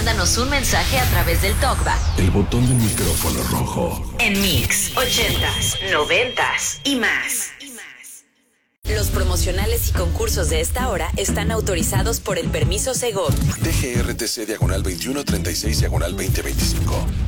mándanos un mensaje a través del TalkBack. El botón del micrófono rojo. En Mix 80s, 90s y más. Los promocionales y concursos de esta hora están autorizados por el permiso Segov. DGRTC /2136/2025.